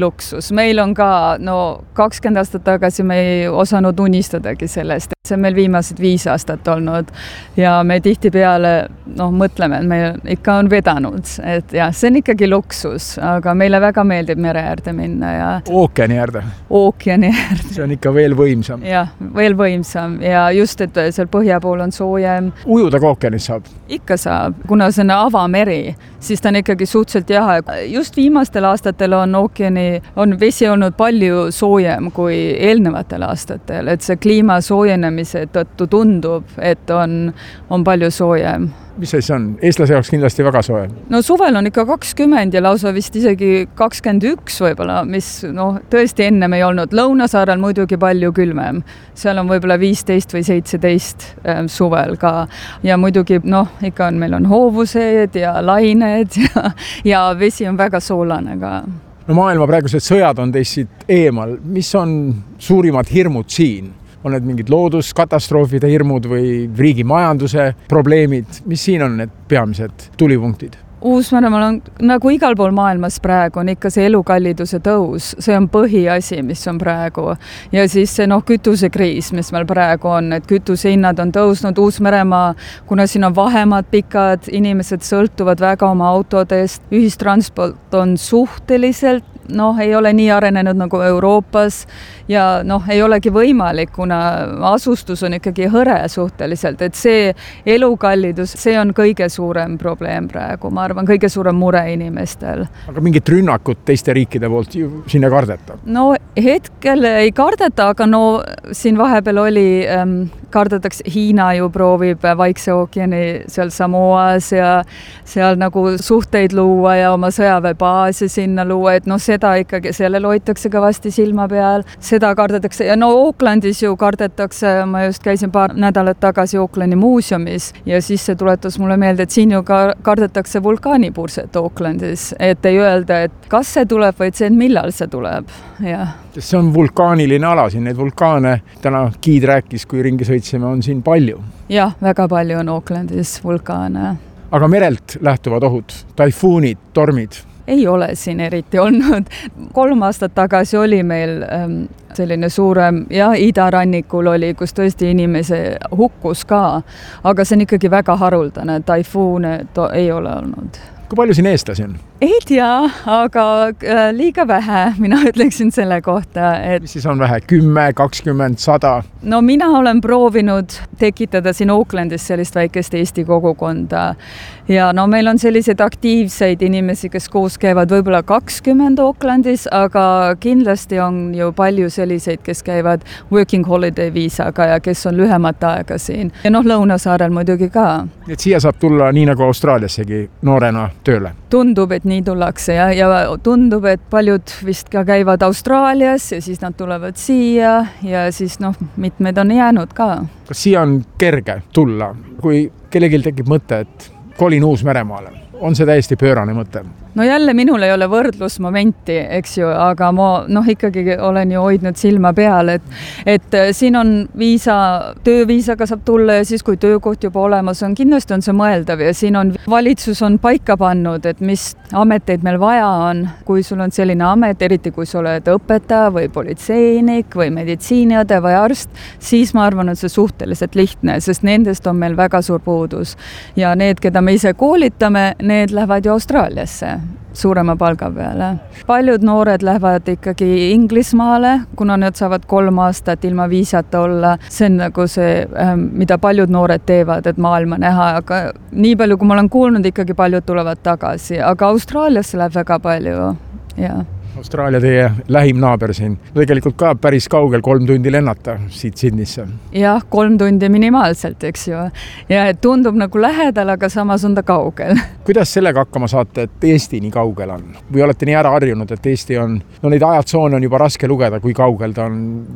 luksus. Meil on ka, 20 aastat tagasi me ei osanud unistadagi sellest. See on meil viimased 5 aastat olnud ja me tihtipeale mõtleme, et meil ikka on vedanud, et jah, see on ikkagi luksus, aga meile väga meeldib mere äärde minna ja ookeani äärde. Ookeani äärde. See on ikka veel võimsam. Jah, veel võimsam ja just, et seal põhja pool on soojem. Ujuda ka ookeanis saab? Ikka saab, kuna see on avameri, siis ta on ikkagi suhteliselt jahe. Just viimastel aastatel on vesi olnud palju soojem kui eelnevatel aastatel, et see kliima soojenemise tõttu tundub, et on palju soojem. Mis see on? Eestlase jaoks kindlasti väga soe. Suvel on ikka 20 ja lausa vist isegi 21 võib-olla, mis tõesti ennem ei olnud. Lõunasaarel muidugi palju külmem. Seal on võib-olla 15 või 17 suvel ka. Ja muidugi, ikka meil on hoovused ja lained ja vesi on väga soolane ka. Maailma praegused sõjad on teist siit eemal. Mis on suurimad hirmud siin? On need mingid looduskatastroofide hirmud või riigi majanduse probleemid? Mis siin on need peamised tulipunktid? Uus-Meremaal on, nagu igal pool maailmas praegu, on ikka see elukalliduse tõus. See on põhiasi, mis on praegu. Ja siis see kütusekriis, mis meil praegu on, et kütusehinnad on tõusnud. Uus-Meremaa, kuna siin on vahemad pikad, inimesed sõltuvad väga oma autodest. Ühistransport on suhteliselt ei ole nii arenenud nagu Euroopas ja ei olegi võimalik, kuna asustus on ikkagi hõre suhteliselt, et see elukallidus, see on kõige suurem probleem praegu, ma arvan, kõige suurem mure inimestel. Aga mingit rünnakut teiste riikide poolt sinna kardeta? Hetkel ei kardeta, aga siin vahepeal oli, kardetakse, Hiina ju proovib Vaikse ookeani seal Samoas ja seal nagu suhteid luua ja oma sõjaväebaasi sinna luua, et seda ikkagi, sellel hoitakse kõvasti silma peal, seda kardetakse ja Aucklandis ju kardetakse, ma just käisin paar nädalat tagasi Aucklandi muuseumis ja siis see tuletas mulle meelde, et siin ju kardetakse vulkaanipurset Aucklandis, et ei öelda, et kas see tuleb, vaid see, et millal see tuleb. Ja. See on vulkaaniline ala siin, neid vulkaane, täna Kiid rääkis, kui ringi sõitsime, on siin palju. Jah, väga palju on Aucklandis vulkaane. Aga merelt lähtuvad ohud, taifuunid, tormid? Ei ole siin eriti olnud. 3 aastat tagasi oli meil selline suurem, idarannikul oli, kus tõesti inimese hukkus ka, aga see on ikkagi väga haruldane, taifuune ei ole olnud. Kui palju siin eestlasi on? Ei tea, aga liiga vähe, mina ütleksin selle kohta. Mis siis on vähe? 10, 20, 100? Mina olen proovinud tekitada siin Aucklandis sellist väikest Eesti kogukonda ja meil on selliseid aktiivseid inimesi, kes koos käivad võib-olla 20 Aucklandis, aga kindlasti on ju palju selliseid, kes käivad working holiday viisaga ja kes on lühemat aega siin. Ja Lõunasaarel muidugi ka. Et siia saab tulla nii nagu Austraaliassegi noorena tööle? Tundub, et nii tullakse ja tundub, et paljud vist ka käivad Austraalias ja siis nad tulevad siia ja siis mitmed on jäänud ka. Kas siia on kerge tulla, kui kellelgi tekib mõte, et kolin Uus-Meremaale? On see täiesti pöörane mõte? Jälle minul ei ole võrdlusmomenti, eks ju, aga ma ikkagi olen ju hoidnud silma peal, et siin on tööviisaga saab tulla ja siis, kui töökoht juba olemas on, kindlasti on see mõeldav ja siin on valitsus on paika pannud, et mis ameteid meil vaja on, kui sul on selline amet, eriti kui sa oled õpetaja või politseinik või meditsiiniõde või arst, siis ma arvan, et see suhteliselt lihtne, sest nendest on meil väga suur puudus ja need, keda me ise koolitame, need lähevad ju Austraaliasse suurema palga peale. Paljud noored lähevad ikkagi Inglismaale, kuna nad saavad 3 aastat ilma viisata olla. See on nagu see, mida paljud noored teevad, et maailma näha, aga nii palju, kui ma olen kuulnud, ikkagi paljud tulevad tagasi, aga Austraaliasse läheb väga palju. Ja. Austraalia teie lähim naaber siin. Tegelikult ka päris kaugel 3 tundi lennata siit Sydneysse. Jah, 3 tundi minimaalselt, eks ju. Ja tundub nagu lähedal, aga samas on ta kaugel. Kuidas sellega hakkama saate, et Eesti nii kaugel on? Või olete nii ära harjunud, et Eesti on, neid ajatsoone on juba raske lugeda, kui kaugel ta on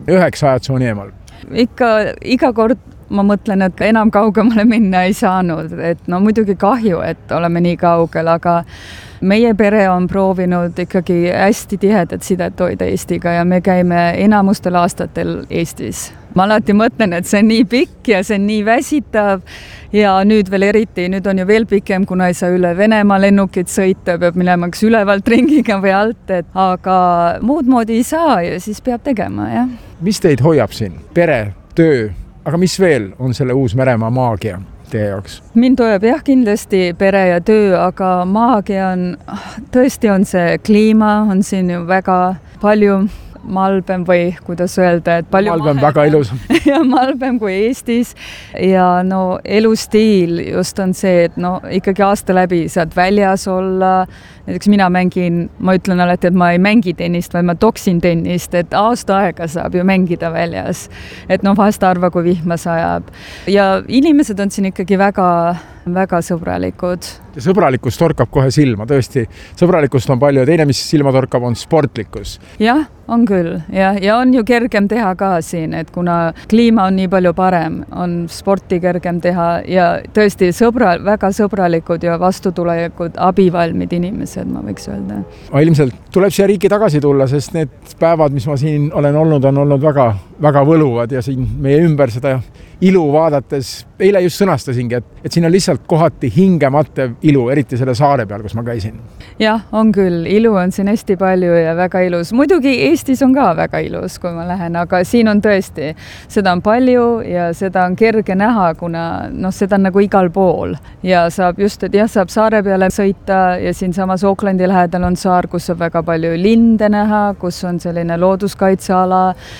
9 ajatsooni eemal? Ikka iga kord ma mõtlen, et enam kaugemale minna ei saanud. Et muidugi kahju, et oleme nii kaugel, aga meie pere on proovinud ikkagi hästi tihedat sidet hoida Eestiga ja me käime enamustel aastatel Eestis. Ma alati mõtlen, et see on nii pikk ja see on nii väsitav ja nüüd veel eriti, nüüd on ju veel pikem, kuna ei saa üle Venemaa lennukit sõita, peab minema kas ülevalt ringiga või alt, aga muud moodi ei saa ja siis peab tegema, jah. Mis teid hoiab siin? Pere, töö, aga mis veel on selle Uus-Meremaa maagia teie jaoks? Mind hoiab jah kindlasti pere ja töö, aga maagia on, tõesti on see kliima, on siin ju väga palju malbem või kuidas öelda, et palju malbem väga ilus. ja malbem kui Eestis ja no elustiil just on see, et no ikkagi aasta läbi saad väljas olla. Näiteks mina mängin, ma ütlen alati, et ma ei mängi tennist, vaid ma toksin tennist, et aasta aega saab ju mängida väljas. Et no vahest arva, kui vihma sajab. Ja inimesed on siin ikkagi väga sõbralikud. Ja sõbralikkus torkab kohe silma, tõesti. Sõbralikust on palju ja teine, mis silma torkab, on sportlikkus. Jah, on küll. Ja on ju kergem teha ka siin, et kuna kliima on nii palju parem, on sporti kergem teha ja tõesti väga sõbralikud ja vastutulelikud abivalmid inimesed, ma võiks öelda. Ilmselt tuleb siia riiki tagasi tulla, sest need päevad, mis ma siin olen olnud väga võluvad ja siin meie ümber seda ilu vaadates, eile just sõnastasingi, et siin on lihtsalt kohati hingematev ilu, eriti selle saare peal, kus ma käisin. Jah, on küll. Ilu on siin hästi palju ja väga ilus. Muidugi Eestis on ka väga ilus, kui ma lähen, aga siin on tõesti, seda on palju ja seda on kerge näha, kuna seda on nagu igal pool. Ja saab just, et jah, saab saare peale sõita ja siin samas Aucklandi lähedal on saar, kus saab väga palju linde näha, kus on selline looduskaitseala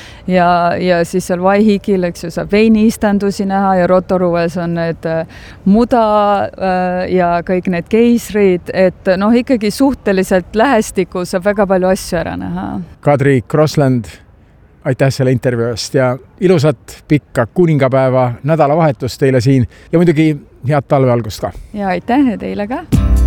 ja siis seal Waihikil, eks ju, saab veiniistandusi näha ja Rotorues on need muda ja kõik need keisrid, et ikkagi suhteliselt lähestikku saab väga palju asju ära näha. Kadri Krossland, aitäh selle intervjuu eest ja ilusat pikka kuningapäeva nädalavahetust teile siin ja muidugi head talve algust ka. Ja aitäh ja teile ka.